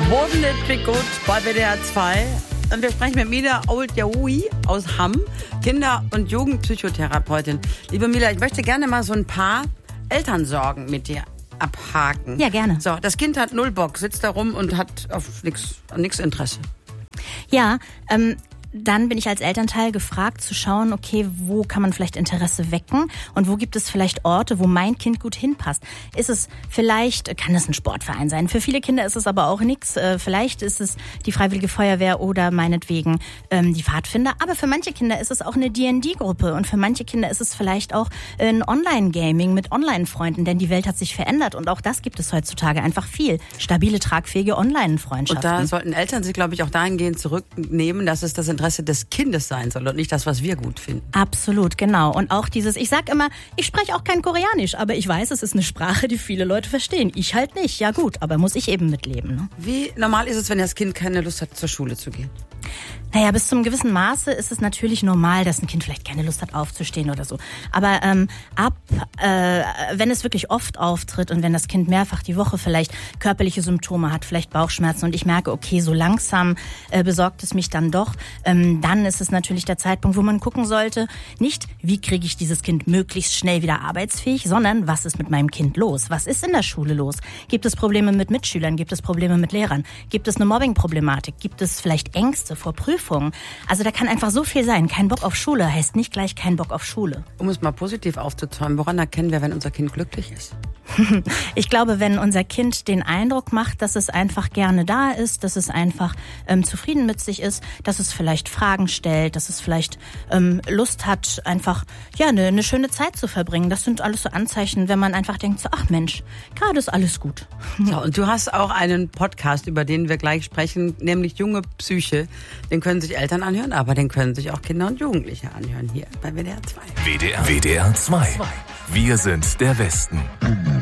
Bodentrikot bei WDR 2. Und wir sprechen mit Mila Old-Yahui aus Hamm, Kinder- und Jugendpsychotherapeutin. Liebe Mila, ich möchte gerne mal so ein paar Elternsorgen mit dir abhaken. Ja, gerne. So, das Kind hat null Bock, sitzt da rum und hat auf nix Interesse. Ja, dann bin ich als Elternteil gefragt zu schauen, okay, wo kann man vielleicht Interesse wecken und wo gibt es vielleicht Orte, wo mein Kind gut hinpasst. Ist es vielleicht, kann es ein Sportverein sein, für viele Kinder ist es aber auch nichts. Vielleicht ist es die Freiwillige Feuerwehr oder meinetwegen die Pfadfinder. Aber für manche Kinder ist es auch eine D&D-Gruppe und für manche Kinder ist es vielleicht auch ein Online-Gaming mit Online-Freunden, denn die Welt hat sich verändert und auch das gibt es heutzutage einfach viel. Stabile, tragfähige Online-Freundschaften. Und da sollten Eltern sich, glaube ich, auch dahingehend zurücknehmen, dass es das Interesse des Kindes sein soll und nicht das, was wir gut finden. Absolut, genau. Und auch dieses, ich sag immer, ich spreche auch kein Koreanisch, aber ich weiß, es ist eine Sprache, die viele Leute verstehen. Ich halt nicht. Ja gut, aber muss ich eben mitleben. Ne? Wie normal ist es, wenn das Kind keine Lust hat, zur Schule zu gehen? Naja, bis zum gewissen Maße ist es natürlich normal, dass ein Kind vielleicht keine Lust hat, aufzustehen oder so. Aber wenn es wirklich oft auftritt und wenn das Kind mehrfach die Woche vielleicht körperliche Symptome hat, vielleicht Bauchschmerzen und ich merke, okay, so langsam besorgt es mich dann doch, dann ist es natürlich der Zeitpunkt, wo man gucken sollte, nicht, wie kriege ich dieses Kind möglichst schnell wieder arbeitsfähig, sondern was ist mit meinem Kind los? Was ist in der Schule los? Gibt es Probleme mit Mitschülern? Gibt es Probleme mit Lehrern? Gibt es eine Mobbing-Problematik? Gibt es vielleicht Ängste vor Prüfungen? Also da kann einfach so viel sein. Kein Bock auf Schule heißt nicht gleich kein Bock auf Schule. Um es mal positiv aufzuzäumen, woran erkennen wir, wenn unser Kind glücklich ist? Ich glaube, wenn unser Kind den Eindruck macht, dass es einfach gerne da ist, dass es einfach zufrieden mit sich ist, dass es vielleicht Fragen stellt, dass es vielleicht Lust hat, einfach eine schöne Zeit zu verbringen. Das sind alles so Anzeichen, wenn man einfach denkt, so, ach Mensch, gerade ist alles gut. So, und du hast auch einen Podcast, über den wir gleich sprechen, nämlich Junge Psyche. Den können sich Eltern anhören, aber den können sich auch Kinder und Jugendliche anhören, hier bei WDR 2. WDR 2. Wir sind der Westen.